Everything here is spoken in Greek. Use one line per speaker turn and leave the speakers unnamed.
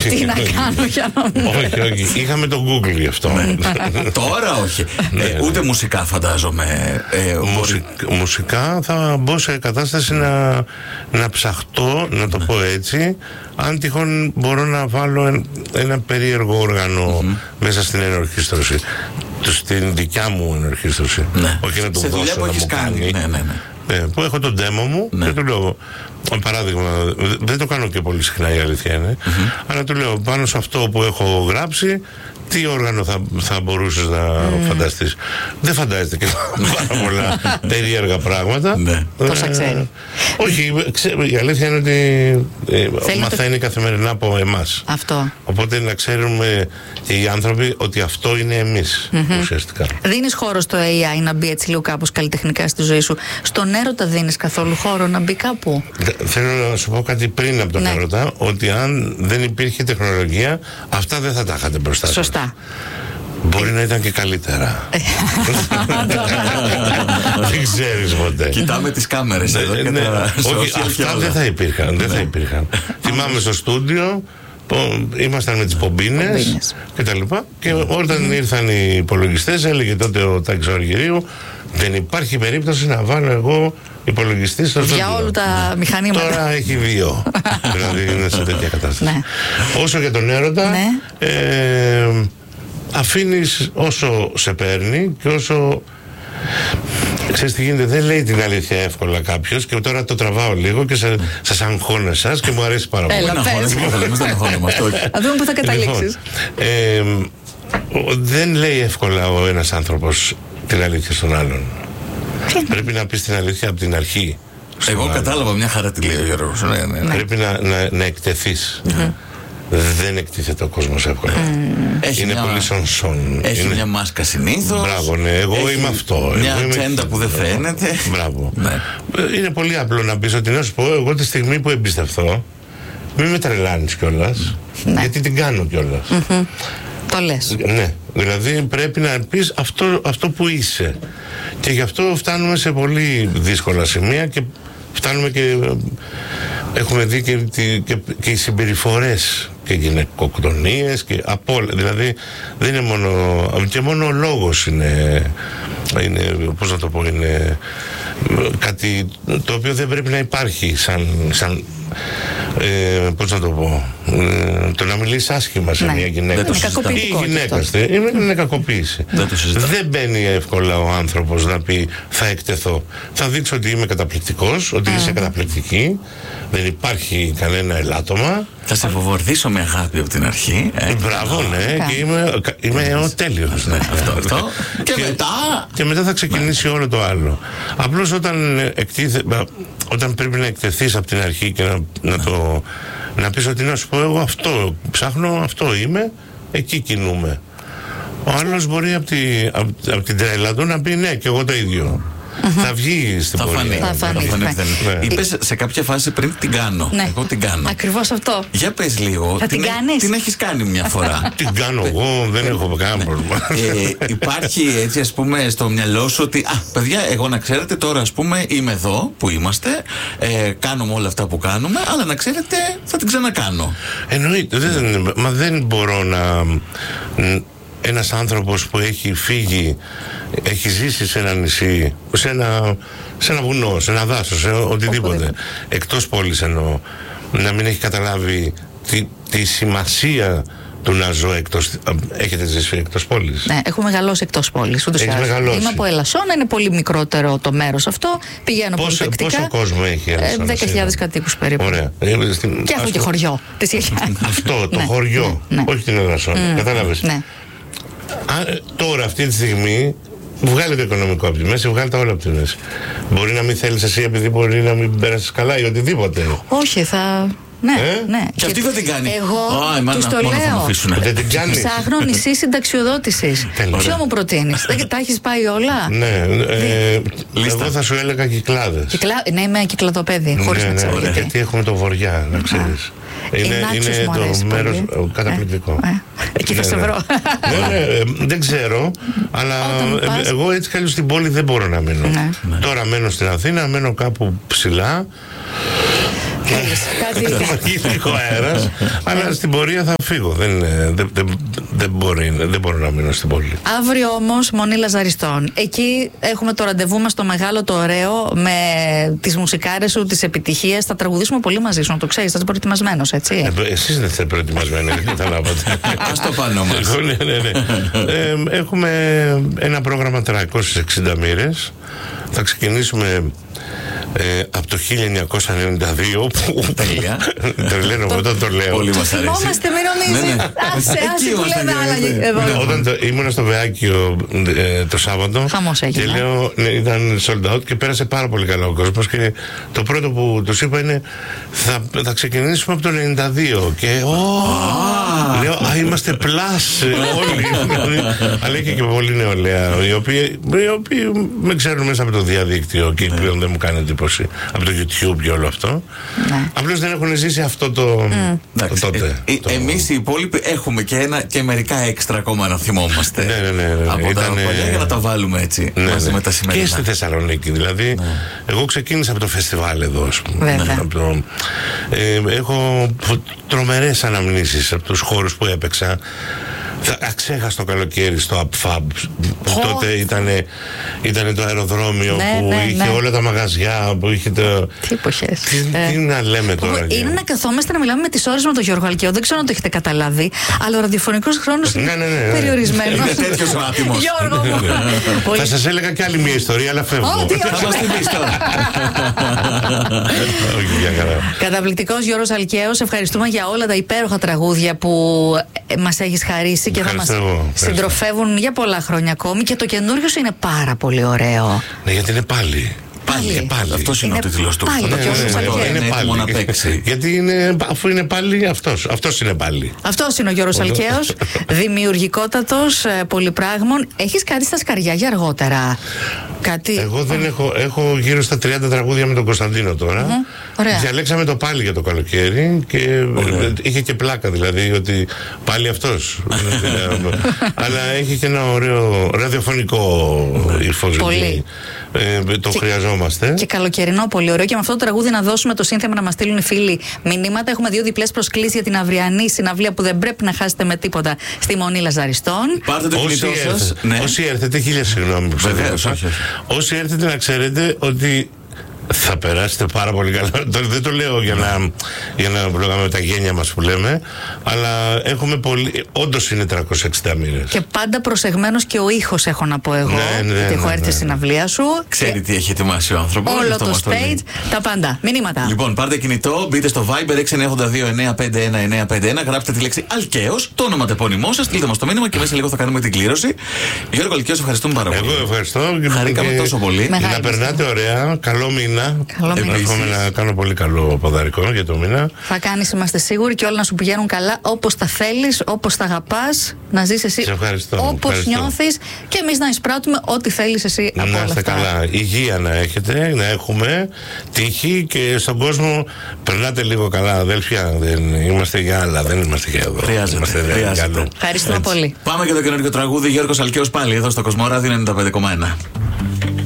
Τι να κάνω για να μου.
Όχι. Είχαμε το Google γι' αυτό.
Τώρα όχι. Ούτε μουσικά φαντάζομαι.
Μουσικά θα μπω σε κατάσταση να ψαχτώ, να το πω έτσι, αν τυχόν μπορώ να βάλω ένα περίεργο όργανο μέσα στην ενορχήστρωση, στην δικιά μου ενορχήστρωση. Όχι να το δώσω να μου κάνει. Που έχω τον demo μου και του λέω, παράδειγμα, δεν το κάνω και πολύ συχνά, η αλήθεια είναι, αλλά του λέω πάνω σε αυτό που έχω γράψει, τι όργανο θα μπορούσες να φανταστείς. Δεν φαντάζεται και πάρα πολλά περίεργα πράγματα.
Τόσα ξέρει.
Όχι, η αλήθεια είναι ότι μαθαίνει καθημερινά από εμάς.
Αυτό.
Οπότε να ξέρουμε και οι άνθρωποι ότι αυτό είναι εμείς ουσιαστικά.
Δίνεις χώρο στο AI να μπει έτσι λίγο κάπως καλλιτεχνικά στη ζωή σου? Στον έρωτα δίνεις καθόλου χώρο να μπει κάπου?
Θέλω να σου πω κάτι πριν από τον έρωτα, ότι αν δεν υπήρχε τεχνολογία, αυτά δεν θα τα είχατε μπροστά σας.
Σωστά.
Μπορεί να ήταν και καλύτερα. Δεν ξέρεις ποτέ.
Κοιτάμε τις κάμερες εδώ.
Όχι, αυτά δεν θα υπήρχαν. Θυμάμαι στο στούντιο, ήμασταν με τις πομπίνες και τα λοιπά, και όταν ήρθαν οι υπολογιστές έλεγε τότε ο Τάκης Αργυρίου, δεν υπάρχει περίπτωση να βάλω εγώ υπολογιστή στο στούντιο.
Για όλα τα μηχανήματα.
Τώρα έχει 2. Δηλαδή είναι σε τέτοια κατάσταση. Όσο για τον έρωτα, αφήνεις όσο σε παίρνει και όσο... Ξέρεις τι γίνεται, δεν λέει την αλήθεια εύκολα κάποιος, και τώρα το τραβάω λίγο και σας αγχώνω εσάς και μου αρέσει πάρα πολύ.
Έλα, πες. Να δούμε που θα καταλήξεις.
Δεν λέει εύκολα ο ένας άνθρωπος την αλήθεια στον άλλον. Πρέπει να πεις την αλήθεια από την αρχή.
Εγώ κατάλαβα, μια χαρά τη λέει ο Γιώργος.
Πρέπει να εκτεθείς. Δεν εκτίθεται ο κόσμος εύκολα. Είναι πολύ σονσόν.
Έχει μια μάσκα συνήθως.
Μπράβο, ναι, εγώ είμαι αυτό.
Μια ατζέντα που δεν φαίνεται.
Μπράβο. Είναι πολύ απλό να πεις ότι, να σου πω, εγώ τη στιγμή που εμπιστευτώ, μην με τρελάνεις κιόλας, γιατί την κάνω κιόλας.
Το λες.
Ναι, δηλαδή πρέπει να πεις αυτό που είσαι. Και γι' αυτό φτάνουμε σε πολύ δύσκολα σημεία και φτάνουμε και έχουμε δει και οι συμπεριφορές και γυναικοκτονίες και από όλα. Δηλαδή δεν είναι μόνο ο λόγος είναι πώς να το πω, είναι κάτι το οποίο δεν πρέπει να υπάρχει σαν πώς να το πω, το να μιλήσει άσχημα σε μια γυναίκα ή γυναίκα είναι κακοποίηση. Δεν μπαίνει εύκολα ο άνθρωπος να πει θα εκτεθώ, θα δείξω ότι είμαι καταπληκτικός, ότι είσαι καταπληκτική, δεν υπάρχει κανένα ελάττωμα,
θα σε φοβορθήσω με αγάπη από την αρχή.
Μπράβο, ναι, και είμαι ο τέλειος.
Αυτό.
Και μετά θα ξεκινήσει όλο το άλλο. Απλώς όταν πρέπει να εκτεθείς από την αρχή και να πεις ότι να σου πω, εγώ αυτό ψάχνω, αυτό είμαι, εκεί κινούμε. Ο άλλος μπορεί από την τρέλα του να πει ναι, και εγώ το ίδιο. Θα βγει στην πορεία.
Θα φανεί.
Είπες σε κάποια φάση πριν την κάνω. Εγώ την κάνω.
Ακριβώς αυτό.
Για πες λίγο. Την έχεις κάνει μια φορά.
Την κάνω εγώ, δεν έχω κανένα πρόβλημα.
Υπάρχει έτσι, ας πούμε, στο μυαλό σου ότι παιδιά, εγώ να ξέρετε τώρα, ας πούμε, είμαι εδώ που είμαστε, κάνουμε όλα αυτά που κάνουμε, αλλά να ξέρετε θα την ξανακάνω.
Εννοείται. Μα δεν μπορώ να... Ένας άνθρωπος που έχει φύγει, έχει ζήσει σε ένα νησί, σε ένα βουνό, σε ένα δάσος, σε οτιδήποτε, εκτός πόλης εννοώ, να μην έχει καταλάβει τη σημασία του να ζω εκτός. Έχετε ζήσει εκτός πόλης?
Ναι, έχω μεγαλώσει εκτός πόλης. Είμαι από Ελασσόνα, είναι πολύ μικρότερο το μέρος αυτό. Πηγαίνω πολύ τακτικά.
Πόσο κόσμο έχει η Ελασσόνα?
10.000 κατοίκους περίπου.
Ωραία.
Και έχω και χωριό.
Αυτό, το χωριό, όχι την Ελασσόνα. Κατάλαβες? Τώρα αυτή τη στιγμή βγάλε το οικονομικό από τη μέση, βγάλε τα όλα από τη μέση. Μπορεί να μην θέλεις εσύ επειδή μπορεί να μην πέρασεις καλά ή οτιδήποτε.
Όχι, ναι.
Και αυτή θα την κάνει.
Εγώ τους το λέω.
Δεν την κάνει.
Ψάχνω νησί συνταξιοδότησης. Ποιο μου προτείνεις? Τα έχεις πάει όλα?
Ναι. Εγώ θα σου έλεγα Κυκλάδες.
Ναι, είμαι κυκλαδοπέδι. Χωρίς να ξέρω
γιατί έχουμε το βοριά, να ξέρεις. Είναι το μέρος καταπληκτικό.
Εκεί θα σε βρω.
Δεν ξέρω, αλλά εγώ έτσι κι αλλιώς στην πόλη δεν μπορώ να μείνω. Τώρα μένω στην Αθήνα, μένω κάπου ψηλά.
Κάτι
Θα βγει λίγο αέρας, αλλά στην πορεία θα φύγω. Δεν μπορώ να μείνω στην πόλη.
Αύριο όμως, Μονή Λαζαριστών. Εκεί έχουμε το ραντεβού μας, το μεγάλο, το ωραίο, με τις μουσικάρες σου, τις επιτυχίες. Θα τραγουδήσουμε πολύ μαζί σου, να το ξέρεις. Θα είσαι προετοιμασμένος, έτσι.
Εσείς δεν είστε προετοιμασμένοι, δεν καταλάβατε.
Ας το πάνω μας.
Ναι. Έχουμε ένα πρόγραμμα 360 μοίρες. Θα ξεκινήσουμε από το 1992 που τρελαίνω όταν το λέω.
Πολύ μας αρέσει.
Θυμόμαστε, μην νομίζεις. Άσε που λέμε άλλα.
Όταν ήμουν στο Βεάκιο το Σάββατο
χαμός έγινε.
Και λέω, ήταν sold out και πέρασε πάρα πολύ καλά ο κόσμος. Και το πρώτο που τους είπα είναι θα ξεκινήσουμε από το 92. Και λέω, είμαστε πλάς όλοι. Αλλά είχε και πολύ νεολαία, οι οποίοι με ξέρουν μέσα από το διαδίκτυο και πλέον δεν μου κάνει εντύπωση από το YouTube και όλο αυτό. Απλώς δεν έχουν ζήσει αυτό το τότε.
Εμείς οι υπόλοιποι έχουμε και μερικά έξτρα ακόμα να θυμόμαστε.
Ναι.
Από τα παλιά για να τα βάλουμε έτσι μαζί με τα σημερινά.
Και στη Θεσσαλονίκη δηλαδή. Εγώ ξεκίνησα από το φεστιβάλ εδώ, ας πούμε. Έχω τρομερές αναμνήσεις από τους χώρους που έπαιξα. Αξέχαστο καλοκαίρι στο Απφαμπ που τότε ήταν το αεροδρόμιο που είχε όλα τα μαγαζιά, που είχε το...
Τι εποχές.
Τι να λέμε τώρα.
Είναι να καθόμαστε να μιλάμε με τις ώρες με τον Γιώργο Αλκαίο. Δεν ξέρω αν το έχετε καταλάβει, αλλά ο ραδιοφωνικός χρόνος είναι περιορισμένος.
Είναι τέτοιος ο άτιμος.
Γιώργο μου.
Θα σας έλεγα κι άλλη μια ιστορία, αλλά φεύγω.
Θα μας θυμίσεις τώρα.
Καταπληκτικός Γιώργος Αλκαίος. Ευχαριστούμε για όλα τα υπέροχα τραγούδια που μας έχεις χαρίσει και θα μας συντροφεύουν για πολλά χρόνια ακόμη. Και το καινούριο σου είναι πάρα πολύ ωραίο.
Ναι, γιατί είναι πάλι.
Αυτός είναι ο τίτλος του.
Είναι πάλι. Γιατί αφού είναι πάλι αυτός είναι πάλι.
Αυτός είναι ο Γιώργος Αλκαίος. Δημιουργικότατος, πολυπράγμων. Έχεις κάτι στα σκαριά για αργότερα?
Εγώ δεν έχω γύρω στα 30 τραγούδια με τον Κωνσταντίνο τώρα. Διαλέξαμε το πάλι για το καλοκαίρι και είχε και πλάκα, δηλαδή ότι πάλι αυτός. Αλλά έχει και ένα ωραίο ραδιοφωνικό ύφος. Το χρειαζόμαστε.
Και καλοκαιρινό, πολύ ωραίο. Και με αυτό το τραγούδι να δώσουμε το σύνθεμα να μας στείλουν οι φίλοι μηνύματα. Έχουμε 2 διπλές προσκλήσεις για την αυριανή συναυλία που δεν πρέπει να χάσετε με τίποτα στη Μονή Λαζαριστών.
Πάρτε το κινητό σας.
Όσοι έρθετε, χίλια συγγνώμη που όσοι έρθετε να ξέρετε ότι θα περάσετε πάρα πολύ καλά. Δεν το λέω για να βλογάμε τα γένια μας που λέμε, αλλά έχουμε πολύ. Όντως είναι 360 μοίρες. Και
πάντα προσεγμένος και ο ήχος, έχω να πω εγώ. Γιατί έχω έρθει στη συναυλία σου.
Ξέρει τι έχει ετοιμάσει ο άνθρωπος.
Όλο το stage, τα πάντα. Μηνύματα.
Λοιπόν, πάρτε κινητό, μπείτε στο Viber 692-951-951, γράψτε τη λέξη Αλκαίος, το όνομα τεπώνυμό σας, στείλτε μας το μήνυμα και μέσα λίγο θα κάνουμε την κλήρωση. Γιώργο Αλκαίος, ευχαριστούμε πάρα πολύ.
Εγώ ευχαριστώ.
Χαρήκαμε τόσο πολύ.
Να περνάτε ωραία. Καλό μήνα. Εύχομαι να κάνω πολύ καλό ποδαρικό για το μήνα.
Θα κάνεις, είμαστε σίγουροι, και όλα να σου πηγαίνουν καλά όπως τα θέλεις, όπως τα αγαπάς, να ζεις εσύ όπως νιώθεις και εμείς να εισπράττουμε ό,τι θέλεις εσύ από όλα αυτά.
Να είστε καλά. Υγεία να έχετε, να έχουμε τύχη και στον κόσμο περνάτε λίγο καλά, αδέλφια. Δεν είμαστε για άλλα, δεν είμαστε για εδώ.
Χρειάζεται.
Ευχαριστούμε πολύ.
Πάμε για το καινούργιο τραγούδι. Γιώργος Αλκαίος πάλι εδώ στο Κοσμοράδιο 95,1.